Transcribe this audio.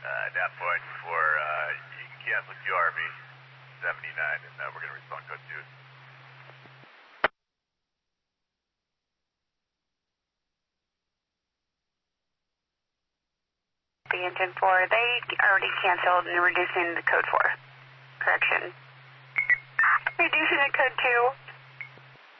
At that point, you can cancel QRV 79, and we're going to respond code 2. The engine 4, they already canceled and reducing the code 4. Correction. Reducing the code 2.